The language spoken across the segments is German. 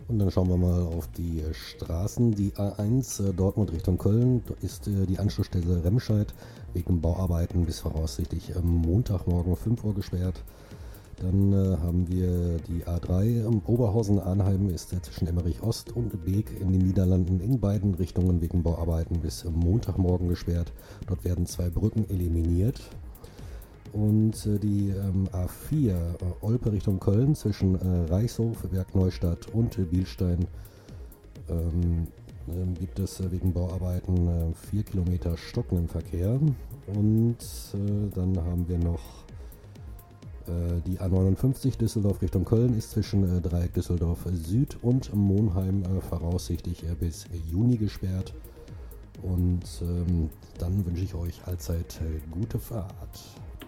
Und dann schauen wir mal auf die Straßen. Die A1 Dortmund Richtung Köln ist die Anschlussstelle Remscheid wegen Bauarbeiten bis voraussichtlich Montagmorgen 5 Uhr gesperrt. Dann haben wir die A3 Oberhausen-Arnheim ist zwischen Emmerich Ost und Beek in den Niederlanden in beiden Richtungen wegen Bauarbeiten bis Montagmorgen gesperrt. Dort werden 2 Brücken eliminiert. Und die A4 Olpe Richtung Köln zwischen Reichshof, Bergneustadt und Bielstein gibt es wegen Bauarbeiten 4 Kilometer stockenden Verkehr. Und dann haben wir noch die A59 Düsseldorf Richtung Köln ist zwischen Dreieck Düsseldorf Süd und Monheim voraussichtlich bis Juni gesperrt. Und dann wünsche ich euch allzeit gute Fahrt.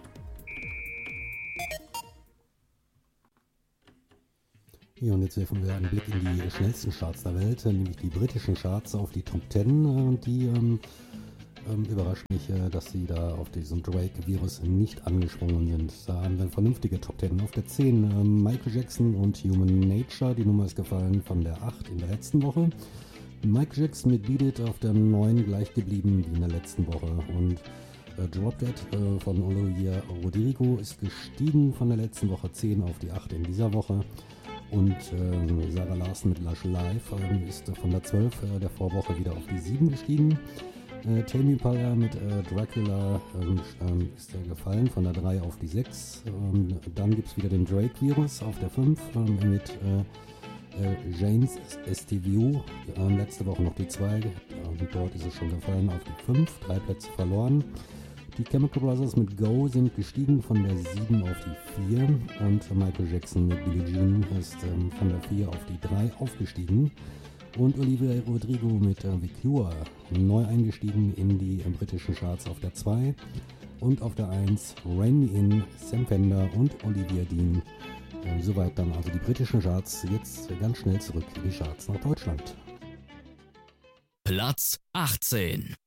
Ja, und jetzt werfen wir einen Blick in die schnellsten Charts der Welt, nämlich die britischen Charts auf die Top 10. Und die überrascht mich, dass sie da auf diesem Drake-Virus nicht angesprungen sind. Da haben wir vernünftige Top 10. Auf der 10 Michael Jackson und Human Nature. Die Nummer ist gefallen von der 8 in der letzten Woche. Michael Jackson mit Beat It auf der 9 gleich geblieben wie in der letzten Woche. Und Drop Dead von Olivia Rodrigo ist gestiegen von der letzten Woche 10 auf die 8 in dieser Woche. Und Sarah Larson mit Lush Life ist von der 12 der Vorwoche wieder auf die 7 gestiegen. Tame Impala mit Dracula ist gefallen von der 3 auf die 6. Dann gibt es wieder den Drake-Virus auf der 5 mit James STVU. Letzte Woche noch die 2. Dort ist es schon gefallen auf die 5. 3 Plätze verloren. Die Chemical Brothers mit Go sind gestiegen von der 7 auf die 4. Und Michael Jackson mit Billie Jean ist von der 4 auf die 3 aufgestiegen. Und Olivia Rodrigo mit The Cure neu eingestiegen in die britischen Charts auf der 2 und auf der 1 Rain in Sam Fender und Olivia Dean. Soweit dann also die britischen Charts, jetzt ganz schnell zurück in die Charts nach Deutschland. Platz 18.